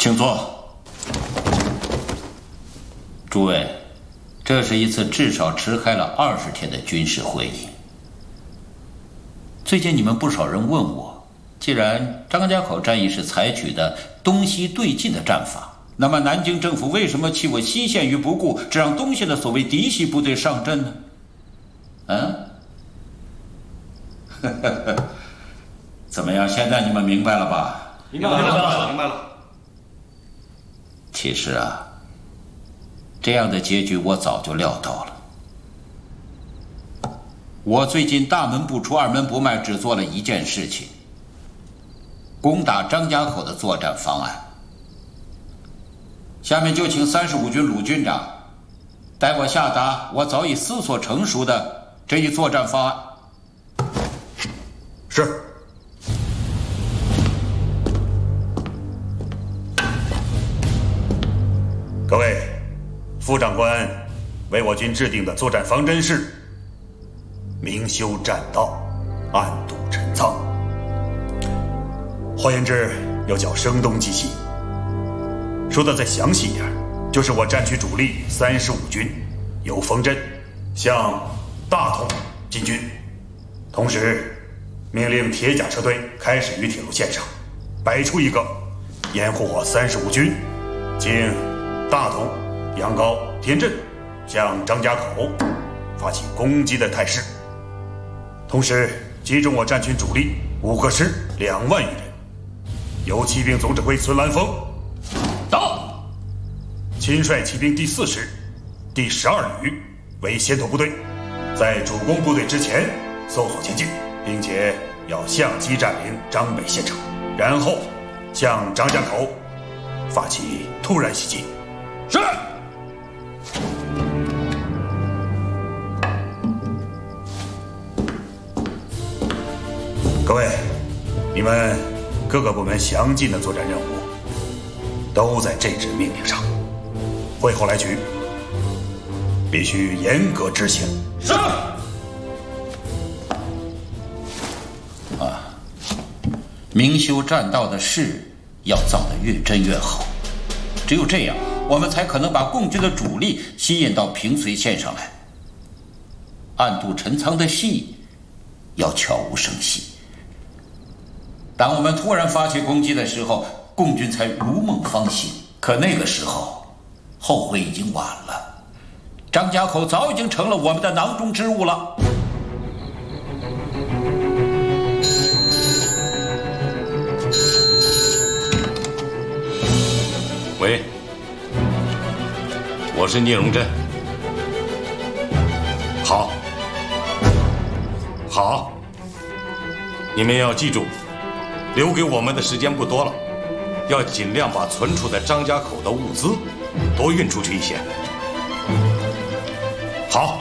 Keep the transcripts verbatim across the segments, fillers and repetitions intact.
请坐。诸位，这是一次至少迟开了二十天的军事会议。最近你们不少人问我，既然张家口战役是采取的东西对进的战法，那么南京政府为什么弃我西线于不顾，只让东线的所谓嫡系部队上阵呢？嗯？怎么样？现在你们明白了吧？ 明白了，明白了，明白了。 其实啊，这样的结局我早就料到了。我最近大门不出二门不迈，只做了一件事情：攻打张家口的作战方案。下面就请三十五军鲁军长代我下达我早已思索成熟的这一作战方案。 是。各位，副长官为我军制定的作战方针是：明修栈道，暗度陈仓。换言之，要较声东击西。说的再详细一点，就是我战区主力三十五军由冯真向大同进军，同时命令铁甲车队开始于铁路线上摆出一个掩护我三十五军经大同、杨高、天镇向张家口发起攻击的态势，同时集中我战群主力五个师两万余人，由骑兵总指挥孙兰峰到，亲率骑兵第四师、第十二旅为先头部队，在主攻部队之前搜索前进，并且要相机占领张北县城，然后向张家口发起突然袭击。是。各位，你们各个部门详尽的作战任务都在这纸命令上，会后来取，必须严格执行。是。 啊，明修栈道的事要造得越真越好，只有这样，我们才可能把共军的主力吸引到平绥线上来。暗度陈仓的戏要悄无声息。当我们突然发起攻击的时候，共军才如梦方醒。可那个时候，后悔已经晚了。张家口早已经成了我们的囊中之物了。 喂，我是聂荣臻。好，好，你们要记住，留给我们的时间不多了，要尽量把存储在张家口的物资多运出去一些。好。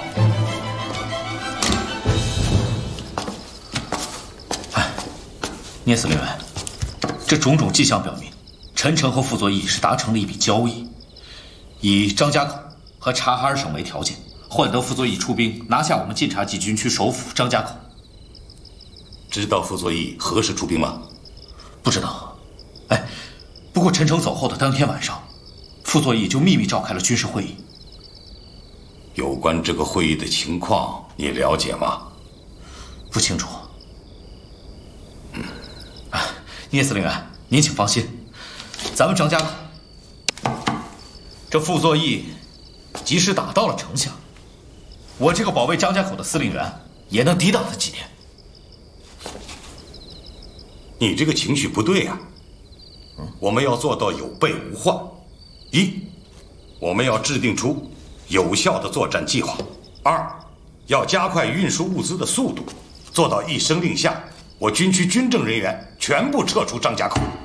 哎，聂司令员，这种种迹象表明，陈诚和傅作义是达成了一笔交易，以张家口和察哈尔省为条件，换得傅作义出兵拿下我们晋察冀军区首府张家口。 知道傅作义何时出兵吗？ 不知道。哎，不过陈诚走后的当天晚上，傅作义就秘密召开了军事会议。 有关这个会议的情况，你了解吗？ 不清楚。嗯，啊，聂司令员，您请放心，咱们张家口，这傅作义即使打到了城下，我这个保卫张家口的司令员也能抵挡他几天。 你这个情绪不对啊！我们要做到有备无患。一，我们要制定出有效的作战计划；二，要加快运输物资的速度，做到一声令下，我军区军政人员全部撤出张家口。